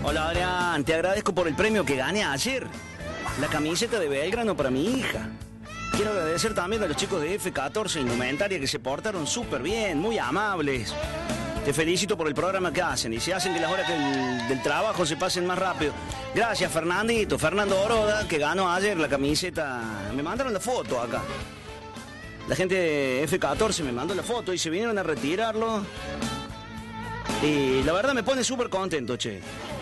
Hola Adrián, te agradezco por el premio que gané ayer. La camiseta de Belgrano para mi hija. Quiero agradecer también a los chicos de F14 Indumentaria que se portaron súper bien, muy amables. Te felicito por el programa que hacen y si hacen que las horas del trabajo se pasen más rápido. Gracias Fernando Oroda, que ganó ayer la camiseta. Me mandaron la foto acá. La gente de F14 me mandó la foto y se vinieron a retirarlo. Y la verdad me pone súper contento, che.